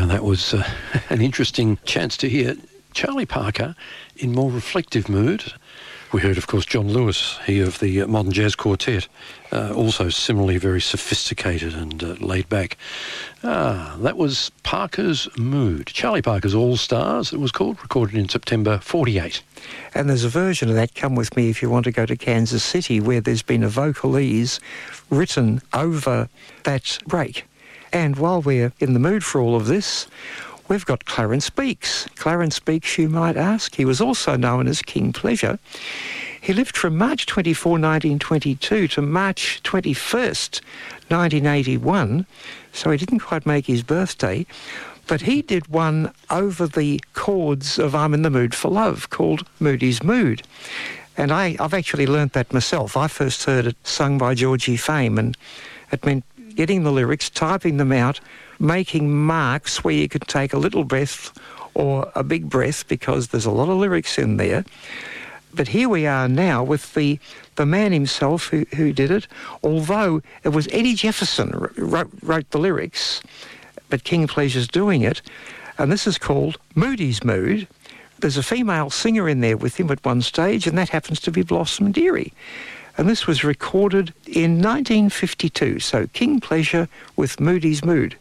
that was an interesting chance to hear Charlie Parker in more reflective mood. We heard, of course, John Lewis, he of the Modern Jazz Quartet, also similarly very sophisticated and laid back. That was Parker's Mood. Charlie Parker's All Stars, it was called, recorded in September 48. And there's a version of that, Come With Me If You Want to Go to Kansas City, where there's been a vocalese written over that break. And while we're in the mood for all of this, we've got Clarence Beeks. Clarence Beeks, you might ask. He was also known as King Pleasure. He lived from March 24, 1922 to March 21st, 1981, so he didn't quite make his birthday, but he did one over the chords of I'm in the Mood for Love called Moody's Mood. And I've actually learnt that myself. I first heard it sung by Georgie Fame, and it meant getting the lyrics, typing them out, making marks where you could take a little breath or a big breath because there's a lot of lyrics in there. But here we are now with the man himself who did it, although it was Eddie Jefferson wrote the lyrics, but King Pleasure's doing it, and this is called Moody's Mood. There's a female singer in there with him at one stage, and that happens to be Blossom Dearie. And this was recorded in 1952, so King Pleasure with Moody's Mood.